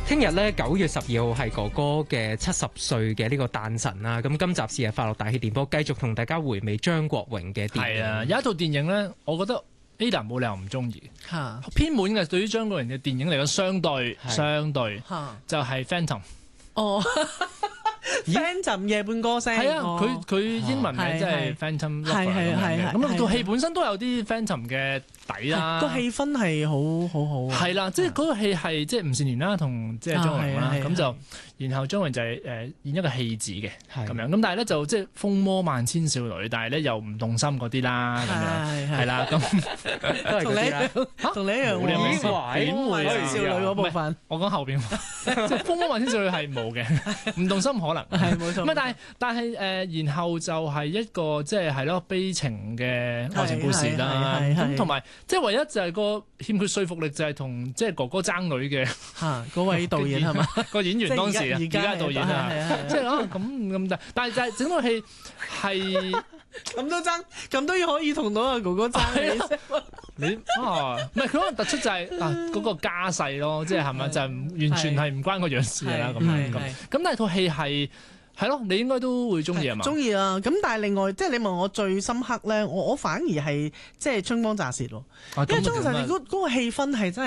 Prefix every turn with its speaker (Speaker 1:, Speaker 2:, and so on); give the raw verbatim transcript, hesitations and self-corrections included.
Speaker 1: 聽日咧九月十二號係哥哥嘅七十歲嘅呢個誕辰啦，咁今集是日快樂大氣電波繼續同大家回味張國榮嘅電影。
Speaker 2: 係啊，有一套電影咧，我覺得 Ada 冇理由唔中意。
Speaker 3: 嚇
Speaker 2: 偏門嘅對於張國榮嘅電影嚟講，相對相對
Speaker 3: 嚇
Speaker 2: 就係 Phantom。
Speaker 3: 哦。Phantom 夜半歌聲，
Speaker 2: 係啊，佢佢英文名即係 Phantom Lover
Speaker 3: 係係係
Speaker 2: 咁套戲本身都有啲 Phantom 嘅底啦，
Speaker 3: 個氣氛係好好好。
Speaker 2: 係啦，即係嗰個戲係即係吳倩蓮啦，同即係張國榮啦，咁就然後張國榮就係誒演一個戲子嘅咁樣，咁但係咧就即係風魔萬千少女，但係咧又唔動心嗰啲啦，咁樣係啦，咁
Speaker 3: 同你同你一樣
Speaker 2: 點
Speaker 3: 會點會少女嗰部分？
Speaker 2: 我講後邊，即係風魔萬千少女係冇嘅，唔動心可能。
Speaker 3: 係冇錯，
Speaker 2: 唔係，但係但係誒、呃，然後就係一個即係係咯悲情嘅愛情故事啦。咁同埋即係唯一就係個欠缺說服力，就係同即係哥哥爭女嘅
Speaker 3: 嚇嗰位導演係嘛？
Speaker 2: 個演員當時啊，而家導演啊，即係啊咁咁但但係就係整套戲係
Speaker 3: 咁都爭，咁都要可以同到阿哥哥爭
Speaker 2: 你啊，唔係佢可能突出就係啊嗰個家世咯，即係係咪就係完全係唔關個樣事啦咁樣咁。咁但係套戲係係咯，你應該都會中意啊嘛？
Speaker 3: 中意啊！咁但係另外即係你問我最深刻咧，我我反而係即係春光乍泄喎，因為春光乍泄嗰嗰個氣氛係真係。